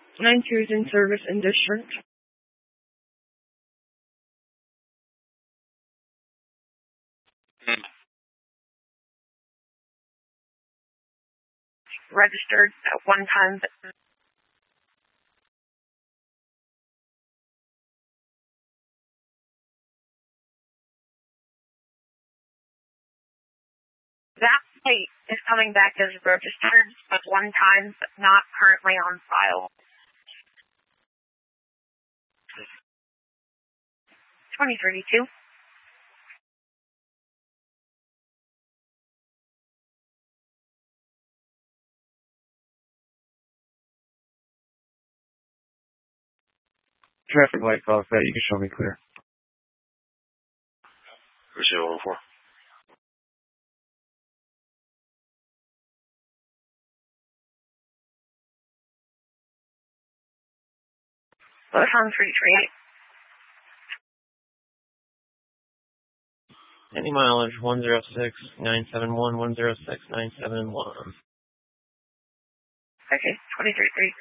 9-2 is in service in district. Registered at 1 time. That plate is coming back as registered, but 1 time, but not currently on file. 2032. Traffic light calls that. You can show me clear. Who's 014? Both on 338. Any mileage 106-971, 106-971. Okay, 2033.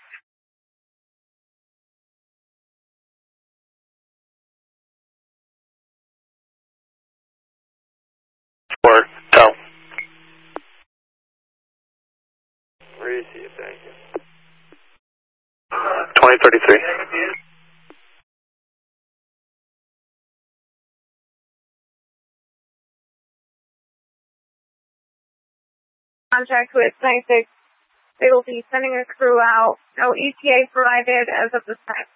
Or tell. Receive, thank you. 2033. Contact with 96. They will be sending a crew out. No ETA provided as of this time.